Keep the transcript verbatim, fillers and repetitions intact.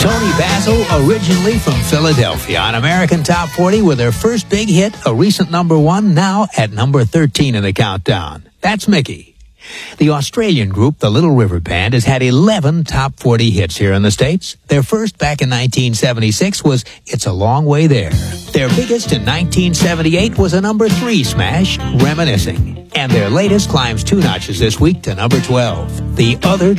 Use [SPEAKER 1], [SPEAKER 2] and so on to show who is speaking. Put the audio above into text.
[SPEAKER 1] Tony Basil, originally from Philadelphia, on American Top forty with their first big hit, a recent number one, now at number thirteen in the countdown. That's Mickey. The Australian group, the Little River Band, has had eleven top forty hits here in the States. Their first back in nineteen seventy-six was It's a Long Way There. Their biggest in nineteen seventy-eight was a number three smash, Reminiscing. And their latest climbs two notches this week to number twelve. The Other